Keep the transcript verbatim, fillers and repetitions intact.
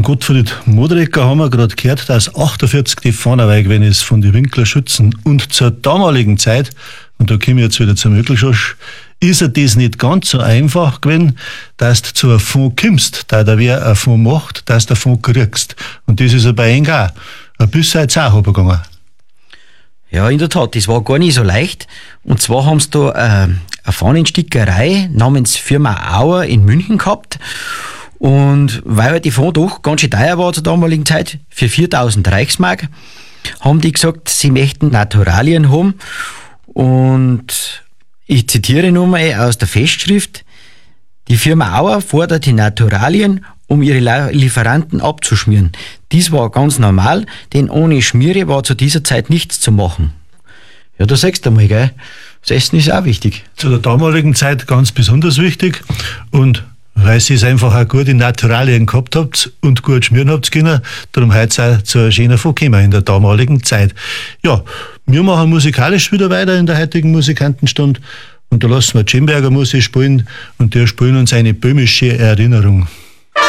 Vom Gottfried Modrecker haben wir gerade gehört, dass achtundvierzig die Fahnerweih gewesen ist von den Winkler Schützen. Und zur damaligen Zeit, und da komme ich jetzt wieder zum Mögelschosch, ist er das nicht ganz so einfach gewesen, dass du zu einem Fonds kommst, da der wer einen Fonds macht, dass du einen Fonds kriegst. Und das ist ja bei Ihnen auch. Ein bisschen jetzt auch runtergegangen. Ja, in der Tat, das war gar nicht so leicht. Und zwar haben sie da äh, eine Fahnenstickerei namens Firma Auer in München gehabt. Und weil halt die Fonds doch ganz schön teuer war zur damaligen Zeit, für viertausend Reichsmark, haben die gesagt, sie möchten Naturalien haben. Und ich zitiere nun mal aus der Festschrift: Die Firma Auer fordert die Naturalien, um ihre Lieferanten abzuschmieren. Dies war ganz normal, denn ohne Schmiere war zu dieser Zeit nichts zu machen. Ja, da sagst du mal, gell? Das Essen ist auch wichtig. Zu der damaligen Zeit ganz besonders wichtig. Und weil ihr es einfach auch gute Naturalien gehabt habt und gut schmieren habt können, darum heute auch zu einer schönen Fonds gekommen in der damaligen Zeit. Ja, wir machen musikalisch wieder weiter in der heutigen Musikantenstunde und da lassen wir Cemberger Musik spielen und der spielen uns eine böhmische Erinnerung.